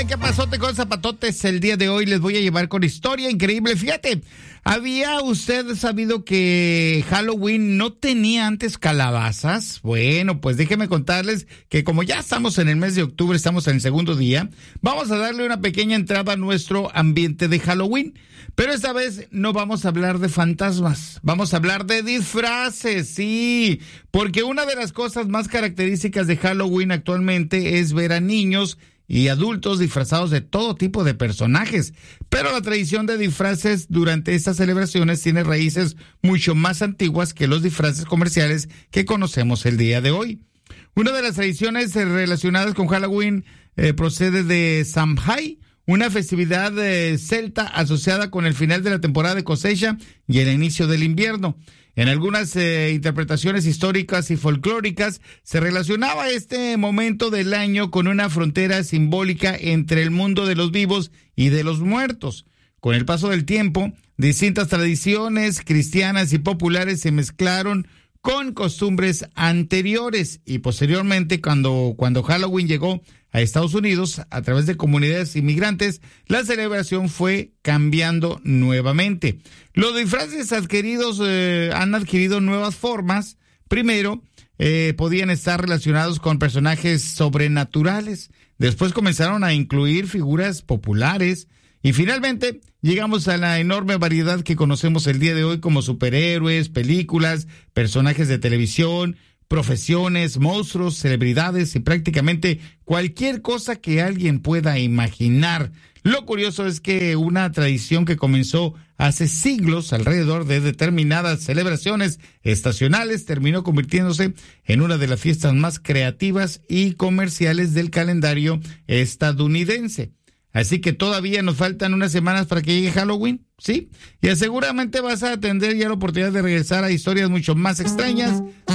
¿Qué pasote con zapatotes? El día de hoy les voy a llevar con historia increíble. Fíjate, ¿había usted sabido que Halloween no tenía antes calabazas? Bueno, pues déjenme contarles que como ya estamos en el mes de octubre, estamos en el segundo día, vamos a darle una pequeña entrada a nuestro ambiente de Halloween. Pero esta vez no vamos a hablar de fantasmas, vamos a hablar de disfraces, sí, porque una de las cosas más características de Halloween actualmente es ver a niños y adultos disfrazados de todo tipo de personajes. Pero la tradición de disfraces durante estas celebraciones tiene raíces mucho más antiguas que los disfraces comerciales que conocemos el día de hoy. Una de las tradiciones relacionadas con Halloween procede de Samhain, una festividad celta asociada con el final de la temporada de cosecha y el inicio del invierno. En algunas interpretaciones históricas y folclóricas se relacionaba este momento del año con una frontera simbólica entre el mundo de los vivos y de los muertos. Con el paso del tiempo, distintas tradiciones cristianas y populares se mezclaron con costumbres anteriores y posteriormente cuando Halloween llegó a Estados Unidos a través de comunidades inmigrantes, la celebración fue cambiando nuevamente. Los disfraces adquiridos han adquirido nuevas formas. Primero, podían estar relacionados con personajes sobrenaturales. Después comenzaron a incluir figuras populares. Y finalmente, llegamos a la enorme variedad que conocemos el día de hoy como superhéroes, películas, personajes de televisión, profesiones, monstruos, celebridades y prácticamente cualquier cosa que alguien pueda imaginar. Lo curioso es que una tradición que comenzó hace siglos alrededor de determinadas celebraciones estacionales terminó convirtiéndose en una de las fiestas más creativas y comerciales del calendario estadounidense. Así que todavía nos faltan unas semanas para que llegue Halloween, ¿sí? Y seguramente vas a tener ya la oportunidad de regresar a historias mucho más extrañas